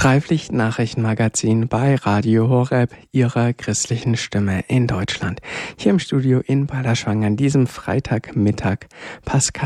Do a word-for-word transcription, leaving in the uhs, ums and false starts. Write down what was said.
Dreipflicht-Nachrichtenmagazin bei Radio Horeb, Ihrer christlichen Stimme in Deutschland. Hier im Studio in Balderschwang an diesem Freitagmittag Pascal